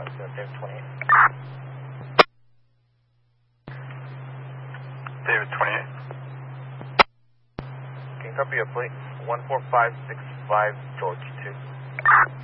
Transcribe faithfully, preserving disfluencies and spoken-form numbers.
David twenty-eight. David twenty-eight. Can you copy your plate? one four five six five George two.